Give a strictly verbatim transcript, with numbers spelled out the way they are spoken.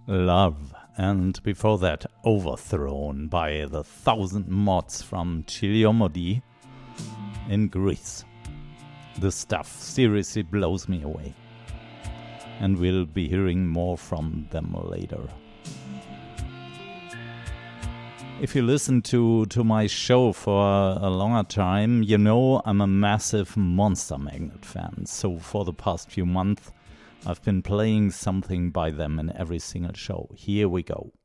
Love, and before that, Overthrown by the Thousand Mods from Chiliomodi in Greece. This stuff seriously blows me away, and we'll be hearing more from them later. If you listen to, to my show for a longer time, you know I'm a massive Monster Magnet fan. So for the past few months, I've been playing something by them in every single show. Here we go.